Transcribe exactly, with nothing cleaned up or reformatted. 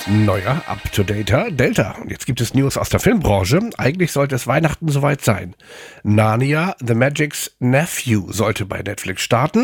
Neuer, up-to-dater Delta. Und jetzt gibt es News aus der Filmbranche. Eigentlich sollte es Weihnachten soweit sein. Narnia, The Magic's Nephew sollte bei Netflix starten.